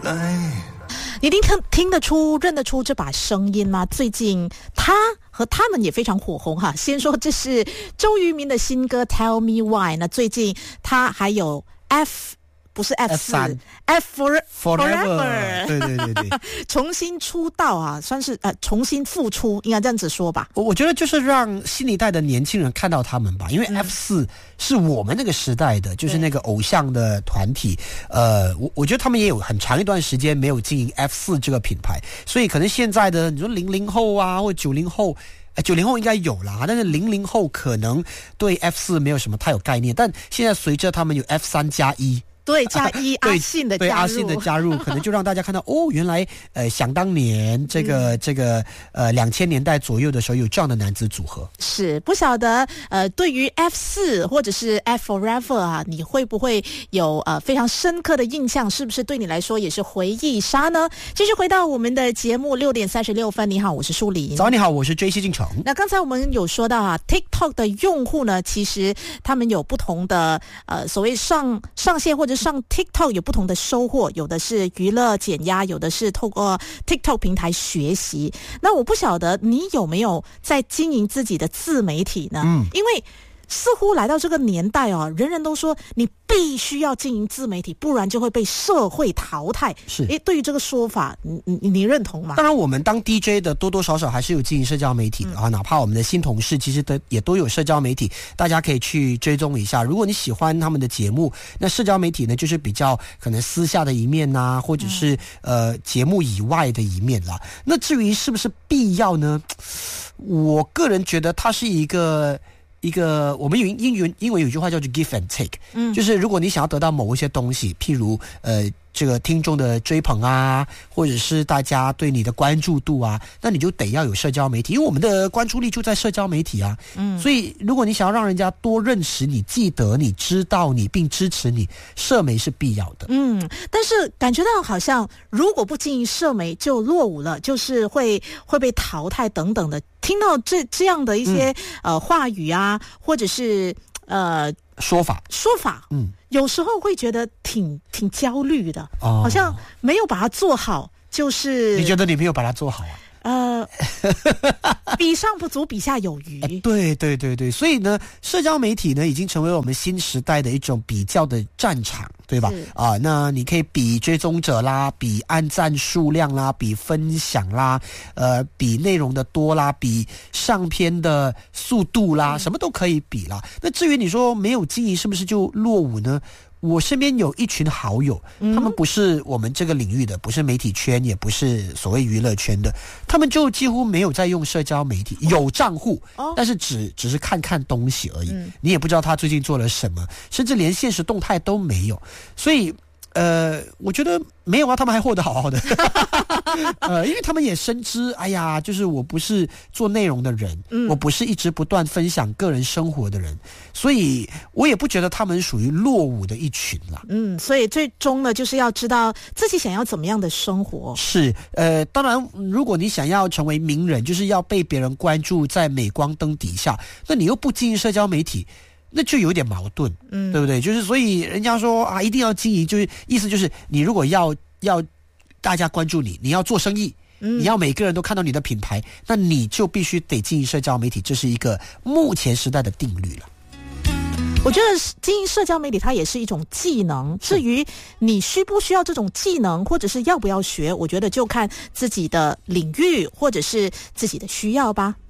你一定听得出、认得出这把声音吗？最近他和他们也非常火红哈。先说这是周渝民的新歌《Tell Me Why》，那最近他还有不是 F4 Forever 对重新出道啊，算是重新复出，应该这样子说吧。 我觉得就是让新一代的年轻人看到他们吧，因为 F4 是我们那个时代的，就是那个偶像的团体。我觉得他们也有很长一段时间没有经营 F4 这个品牌，所以可能现在的你说00后啊，或90后，90后应该有啦，但是00后可能对 F4 没有什么太有概念，但现在随着他们有 F3+1。 对，加一阿信的加入， 对阿信的加入，可能就让大家看到哦，原来想当年这个2000年代左右的时候有这样的男子组合。 是不晓得对于 F4 或者是 F Forever 啊，你会不会有非常深刻的印象？是不是对你来说也是回忆杀呢？继续回到我们的节目6:36，你好，我是舒琳。 早，你好，我是 JC 进城。 那刚才我们有说到啊 ，TikTok 的用户呢，其实他们有不同的所谓上线或者上 TikTok 有不同的收获，有的是娱乐减压，有的是透过 TikTok 平台学习。那我不晓得你有没有在经营自己的自媒体呢？因为似乎来到这个年代哦，人人都说你必须要经营自媒体，不然就会被社会淘汰。 是， 对于这个说法，你认同吗？ 当然，我们当 DJ 的多多少少还是有经营社交媒体的啊，哪怕我们的新同事其实也都有社交媒体，大家可以去追踪一下。如果你喜欢他们的节目，那社交媒体呢，就是比较可能私下的一面啊，或者是节目以外的一面啦。那至于是不是必要呢？我个人觉得它是一个我们英文有句话叫做 give and take，就是如果你想要得到某一些东西，譬如这个听众的追捧啊，或者是大家对你的关注度啊，那你就得要有社交媒体，因为我们的关注力就在社交媒体啊。所以如果你想要让人家多认识你、记得你、知道你并支持你，社媒是必要的。 但是感觉到好像如果不经营社媒就落伍了，就是会被淘汰等等的。听到这样的一些话语啊，或者是说法，有时候会觉得挺焦虑的，好像没有把它做好，就是你觉得你没有把它做好啊？ 比上不足，比下有余。 对，所以呢，社交媒体呢已经成为我们新时代的一种比较的战场，对吧？那你可以比追踪者啦，比按赞数量啦，比分享啦，比内容的多啦，比上篇的速度啦，什么都可以比啦。那至于你说没有经营是不是就落伍呢？我身边有一群好友，他们不是我们这个领域的，不是媒体圈，也不是所谓娱乐圈的，他们就几乎没有在用社交媒体，有账户，但是只是看东西而已，你也不知道他最近做了什么，甚至连现实动态都没有，所以我觉得没有啊，他们还活得好好的因为他们也深知，哎呀，就是我不是做内容的人，我不是一直不断分享个人生活的人，所以我也不觉得他们属于落伍的一群啦。 所以最终呢，就是要知道自己想要怎么样的生活。 是，当然，如果你想要成为名人，就是要被别人关注在镁光灯底下，那你又不经营社交媒体，那就有点矛盾，对不对？就是所以人家说啊，一定要经营，就是意思就是你如果要大家关注你，你要做生意，你要每个人都看到你的品牌，那你就必须得经营社交媒体，这是一个目前时代的定律了。 我觉得经营社交媒体它也是一种技能，至于你需不需要这种技能，或者是要不要学，我觉得就看自己的领域或者是自己的需要吧。